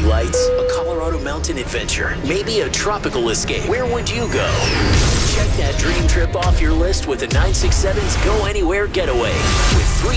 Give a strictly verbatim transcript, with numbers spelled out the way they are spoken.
lights, a Colorado mountain adventure, maybe a tropical escape. Where would you go? Check that dream trip off your list with a nine six seven's Go Anywhere Getaway. With three